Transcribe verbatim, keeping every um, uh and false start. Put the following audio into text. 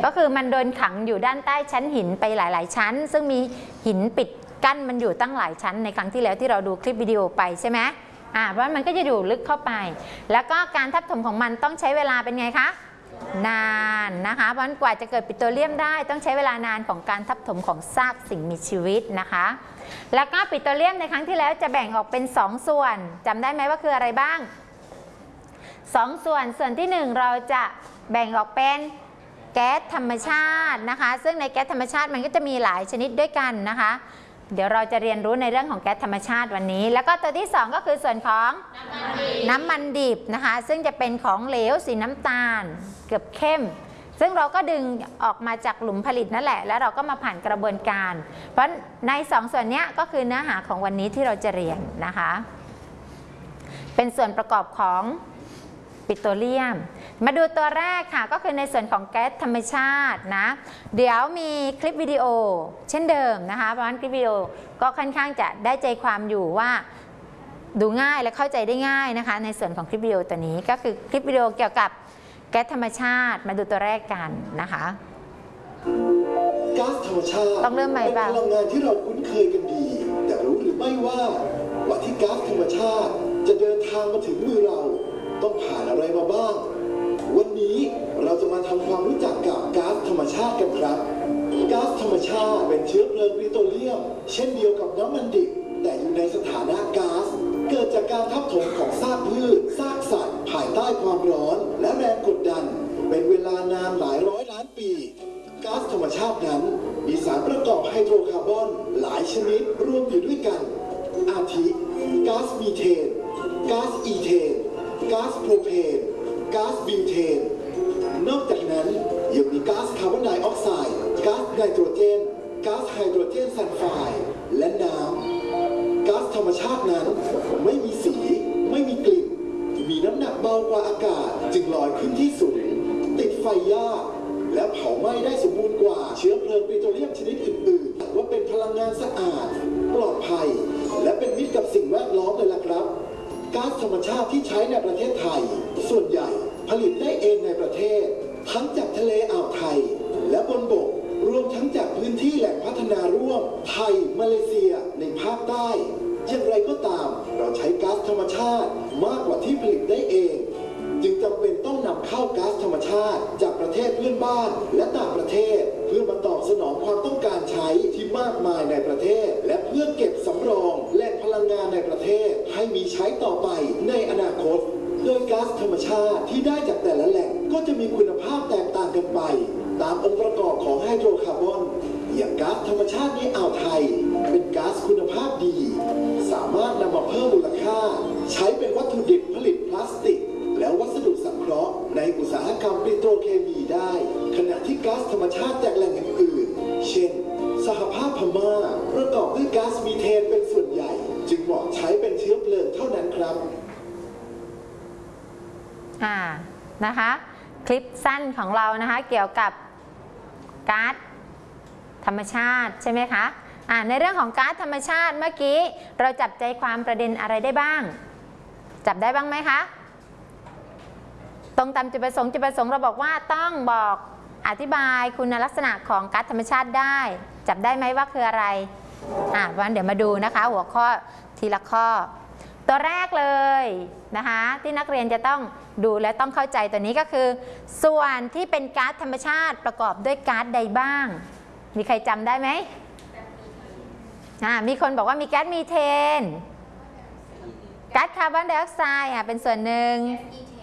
ก็คือมันโดนขังอยู่ด้านใต้ชั้นหินไปหลายๆชั้นซึ่งมีหินปิดกั้นมันอยู่ตั้งหลายชั้นในครั้งที่แล้วที่เราดูคลิปวิดีโอไปใช่ไหมอ่าเพราะมันก็จะอยู่ลึกเข้าไปแล้วก็การทับถมของมันต้องใช้เวลาเป็นไงคะนานนะคะเพราะกว่าจะเกิดปิโตรเลียมได้ต้องใช้เวลานานของการทับถมของซากสิ่งมีชีวิตนะคะแล้วก็ปิโตรเลียมในครั้งที่แล้วจะแบ่งออกเป็นสองส่วนจำได้ไหมว่าคืออะไรบ้างสองส่วนส่วนที่หนึ่งเราจะแบ่งออกเป็นแก๊สธรรมชาตินะคะซึ่งในแก๊สธรรมชาติมันก็จะมีหลายชนิดด้วยกันนะคะเดี๋ยวเราจะเรียนรู้ในเรื่องของแก๊สธรรมชาติวันนี้แล้วก็ตัวที่สองก็คือส่วนของน้ำมันดิบนะคะซึ่งจะเป็นของเหลวสีน้ำตาลเกือบเข้มซึ่งเราก็ดึงออกมาจากหลุมผลิตนั่นแหละแล้วเราก็มาผ่านกระบวนการเพราะในสองส่วนนี้ก็คือเนื้อหาของวันนี้ที่เราจะเรียนนะคะเป็นส่วนประกอบของปิโตรเลียมมาดูตัวแรกค่ะก็คือในส่วนของแก๊สธรรมชาตินะเดี๋ยวมีคลิปวิดีโอเช่นเดิมนะคะเพราะฉะนั้นคลิปวิดีโอก็ค่อนข้างจะได้ใจความอยู่ว่าดูง่ายและเข้าใจได้ง่ายนะคะในส่วนของคลิปวิดีโอตัวนี้ก็คือคลิปวิดีโอเกี่ยวกับแก๊สธรรมชาติมาดูตัวแรกกันนะคะก๊าซธรรมชาติต้องเริ่มใหม่เปล่าเป็นพลังงานที่เราคุ้นเคยกันดีแต่รู้หรือไม่ว่าว่าที่ก๊าซธรรมชาติจะเดินทางมาถึงมือเราต้องผ่านอะไรมาบ้างวันนี้เราจะมาทำความรู้จักกับก๊าซธรรมชาติกันครับก๊าซธรรมชาติเป็นเชื้อเพลิงปิโตรเลียมเช่นเดียวกับน้ำมันดิบแต่อยู่ในสถานะก๊าซเกิดจากการทับถมของซากพืชซากสัตว์ภายใต้ความร้อนและแรงกดดันเป็นเวลานานหลายร้อยล้านปีก๊าซธรรมชาตินั้นมีสารประกอบไฮโดรคาร์บอนหลายชนิดรวมอยู่ด้วยกันอาทิก๊าซมีเทนก๊าซอีเทนก๊าซโพรเพนก๊าซบิวเทนนอกจากนั้นยังมีก๊าซคาร์บอนไดออกไซด์ก๊าซไนโตรเจนก๊าซไฮโดรเจนซัลไฟด์และน้ำก๊าซธรรมชาตินั้นไม่มีสีไม่มีกลิ่นมีน้ำหนักเบากว่าอากาศจึงลอยขึ้นที่สูงติดไฟยากและเผาไหม้ได้สมบูรณ์กว่าเชื้อเพลิงปิโตรเลียมชนิดอื่นๆว่าเป็นพลังงานสะอาดปลอดภัยและเป็นมิตรกับสิ่งแวดล้อมเลยล่ะครับก๊าซธรรมชาติที่ใช้ในประเทศไทยส่วนใหญ่ผลิตได้เองในประเทศทั้งจากทะเลอ่าวไทยและบนบกรวมทั้งจากพื้นที่แหล่งพัฒนาร่วมไทยมาเลเซียในภาคใต้อย่างไรก็ตามเราใช้ก๊าซธรรมชาติมากกว่าที่ผลิตได้เองจึงจำเป็นต้องนำเข้าก๊าซธรรมชาติจากประเทศเพื่อนบ้านและต่างประเทศเพื่อมาตอบสนองความต้องการใช้ที่มากมายในประเทศและเพื่อเก็บสำรองแหล่งพลังงานในประเทศให้มีใช้ต่อไปในอนาคตโดยก๊าซธรรมชาติที่ได้จากแต่ละแหล่งก็จะมีคุณภาพแตกต่างกันไปตามองค์ประกอบของไฮโดรคาร์บอนอย่างก๊าซธรรมชาติในอ่าวไทยเป็นก๊าซคุณภาพดีสามารถนำมาเพิ่มมูลค่าใช้เป็นวัตถุดิบผลิตพลาสติกและวัสดุสังเคราะห์ในอุตสาหกรรมปิโตรเคมีได้ขณะที่ก๊าซธรรมชาติจากแหล่งอื่นๆเช่นสหภาพพม่าประกอบด้วยก๊าซมีเทนเป็นส่วนใหญ่จึงเหมาะใช้เป็นเชื้อเพลิงเท่านั้นครับอ่านะคะคลิปสั้นของเรานะคะเกี่ยวกับก๊าซธรรมชาติใช่ไหมคะอ่าในเรื่องของก๊าซธรรมชาติเมื่อกี้เราจับใจความประเด็นอะไรได้บ้างจับได้บ้างไหมคะตรงตามจุดประสงค์จุดประสงค์เราบอกว่าต้องบอกอธิบายคุณลักษณะของก๊าซธรรมชาติได้จับได้ไหมว่าคืออะไรอ่าวันเดี๋ยวมาดูนะคะหัวข้อทีละข้อตัวแรกเลยนะคะที่นักเรียนจะต้องดูและต้องเข้าใจตัวนี้ก็คือส่วนที่เป็นก๊าซธรรมชาติประกอบด้วยก๊าซใดบ้างมีใครจำได้ไหมอ่ามีคนบอกว่ามีแก๊สมีเทนก๊าซคาร์บอนไดออกไซด์อ่ะเป็นส่วนหนึ่ง